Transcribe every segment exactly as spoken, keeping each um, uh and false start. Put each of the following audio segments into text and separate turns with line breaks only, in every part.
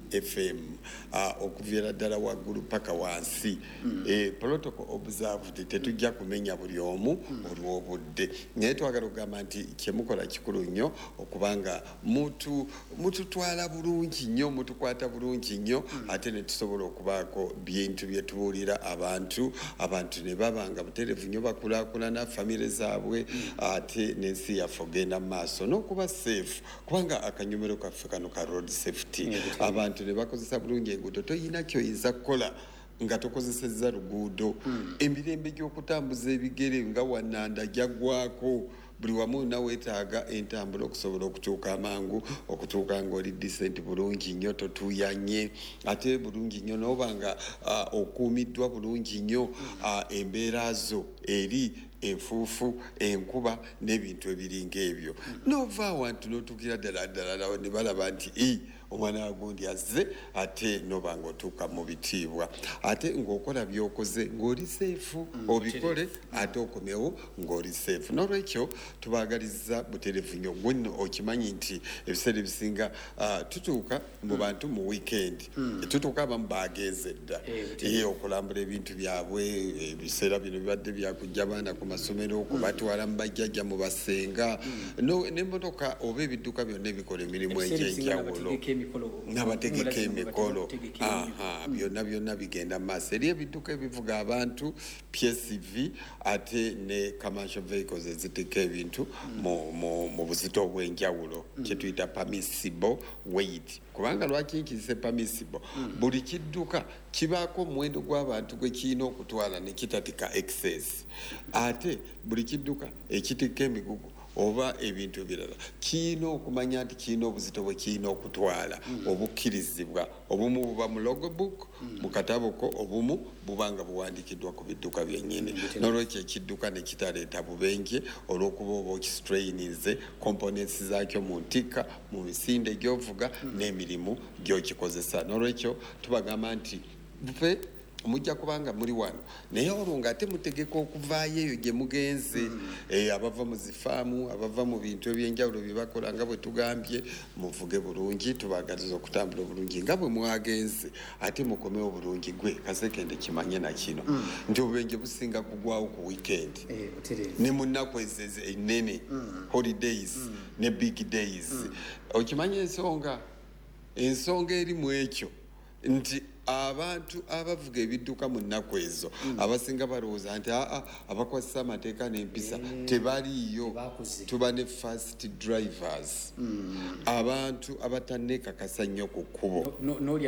F M uh, okuviira ddala waggulu paka wansi mm. e, protocol observed tetujja kumenya buli omu mm. olw'obudde naye twagala okugamba nti kyemukola kikulu nnyo okubanga mutu mututwala bulungi nnyo mutukwata bulungi nnyo mm. ate ne tusobola okubaako bintu bye tubuulira abantu abantu ne babanga butereevu nnyo bakulaakulana famire zaabwe mm. ate n'ensi yaffe ogenda mu maaso n'okuba safe kubanga akanyomero kaffe kano ka road safety yeah, abantu ne bakozesa bulungi enguudo toyina kyoyinza kukola nga tokozesezza luguudo mm. emirembe gy'okutambuza ebigere nga wananda jaggwako buli wamu naweetaaga entambula okusobola okutuuka amangu okutuuka ng'oli decent bulungi nnyo totuuyanye ate bulungi nnyo n'oba nga uh, okuumiddwa bulungi nnyo uh, embeera zo eri enfuufu enkuba n'ebintu ebiringa ebyo nova awantu n'otuukira ddala ddala ne balaba nti i omwana wagundi azze ate noba ng'otuuka mu bitiibwa ate ng'okola by'okoze ng'oli seefu mm, obikole ate okomewo ng'oli seefu n'olwekyo tubaagaliza butereevu nnyo gwenno okimanyi nti ebiseera ebisinga uh, tutuuka mu bantu mu weekend mm. tutuuka abamu baagenze dda e, okulambula ebintu byabwe ebiseera bino bibadde byakujja baana ku masomero okubatwala mu bajjajja mu basenga mm. no, n'emmotoka oba ebidduka byonna ebikola emirimu egy'enjawulo n'abategeka emikolo byonna byonna bigenda maaso eri ebidduka ebivuga abantu P S V ate ne commercial vehicles eziteeka ebintu mu, mu, mu buzito obw'enjawulo mm. kyetuyita permissible weight kubanga lwaki nkizise permissible mm. buli kidduka kibaako omuwendo gw'abantu gwe kirina okutwala ne kitatika excess ate buli kidduka ekitika emigugu oba ebintu ebirala kirina okumanya nti kirina obuzito bwe kirina okutwala mm. obukkirizibwa obumu buba mu logbook mm. mu katabo ko obumu buba nga buwandikiddwa ku bidduka byennyini mm. n'olwekyo ekidduka ne kitaleeta bubenje olw'okuba oba okistrainize components zaakyo mu ntikka mu misinde gy'ovuga mm. n'emirimu gy'okikozesa n'olwekyo tubagamba nti bufe mujja kubanga muri wano naye olwo nga ate mutegeka okuvaayo eyo gye mugenze mm. e, abava mu zifaamu abava mu bintu ebyenjawulo byebakola nga bwe tugambye muvuge bulungi tubaagaliza okutambula bulungi nga bwe mwagenze ate mukomewo bulungi gwe kasekende kimanye na kino mm. nti obubenje businga kugwawo ku weekend eh, ne mu nnaku ezo ennene mm. holidays mm. ne big days mm. okimanye ensonga ensonga eri mu ekyo nti abantu abavuga ebidduka mu nnaku ezo mm. abasinga balowooza nti aa abakwasisa amateeka n'empisa yeah. tebaliiyo tuba ne fast drivers mm. abantu abatannekakasa nnyo ku kkubo
n'oli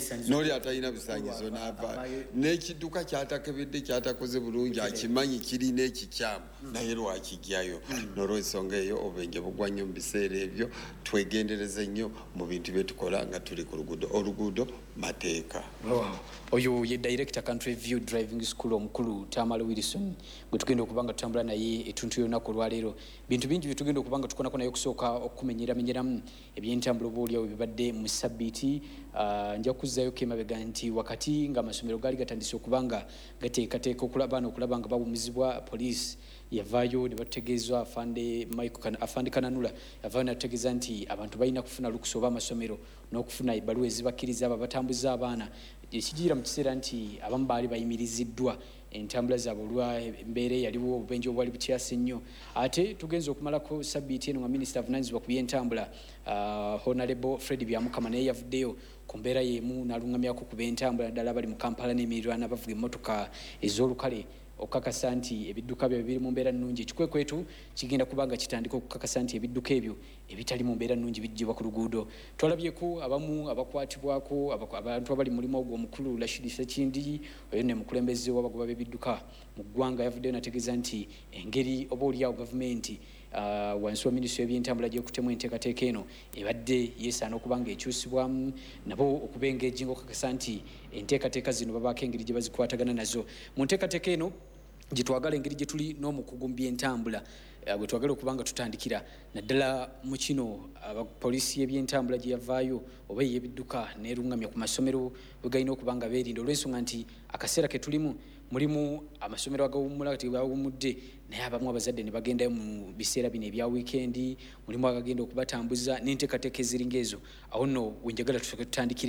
atalina bisaanyizo n'ava n'ekidduka kyatakebedde kyatakoze bulungi akimanyi kirina ekikyamu mm. naye lwakijjayo mm. n'olw'ensonga eyo obubenje bugwa nnyo mu biseera ebyo twegendereze nnyo mu bintu bye tukola nga tuli ku luguudo oluguudo mateeka.
Wow. Oyo ye director Country View Driving School omukulu Tamala Wilson gwe tugenda okubanga tutambula naye etuntu yonna ku lwaleero bintu bingi bye tugenda okubanga tukonako naye okusooka okumenyera menyeramu ebyentambula obuulyawo bibadde mu sabbiiti uh, nja kuzzayo kemabega nti wakati nga amasomero gaali gatandise okubanga gateekateeka okulaba n'okulaba nga bawumizibwa poliisi yavaayo ne bategeezwa afande Michael afande Kananula yavaayo n'ategeeza nti abantu balina kufuna lukusa oba amasomero n'okufuna ebbaluwa ezibakkiriza abo abatambuza abaana ekigira mu kiseera nti abamu baali bayimiriziddwa entambula zaabwe olwa embeera yaliwo obubenje obwali bukyasi nnyo ate tugenza okumalako sabbiiti eno nga minisita avunaanyizibwa ku byentambula uh, honorable Fred Byamukama naye yavuddeyo ku mbeera y'emu n'alungamyako ku b'entambula naddala bali mu Kampala n'emirirwana bavuga emmotoka ez'olukale okukakasa nti ebidduka byo biri mu mbeera nnungi ekikwekwetu kigenda kubanga kitandika okukakasa nti ebidduka ebyo ebitali mu mbeera nnungi bijjibwa ku luguudo twalabyeko abamu abakwatibwako abantu abali mulimu ogwo omukulu Rashid Sekindi oyo ne mukulembeze w'abagoba b'ebidduka mu ggwanga yavuddeyo n'ategeeza nti engeri oba oliawo gavumenti Uh, wansi wa minisitule y'ebyentambula gy'okutemu enteekateeka eno ebadde yeesaana okuba nga ekyusibwamu nabo okuba engejji ng'okakasa nti enteekateeka zino babaako engeri gye bazikwatagana nazo mu nteekateeka eno gye twagala engeri gye tuli n'omukugu mu byentambula uh, gwe twagala okuba nga tutandikira naddala mu kino abapoliisi y'ebyentambula gye yavaayo oba ey'ebidduka n'erungamya ku masomero bwe galina okuba nga beerinda olw'ensonga nti akaseera ke tulimu mulimu amasomero agawummula kati bawummudde naye abamu abazadde ne bagendayo mu biseera bino ebya wiikendi mulimu agagenda okubatambuza n'enteekateeka eziringa ezo awo nno wenjagala tutandikire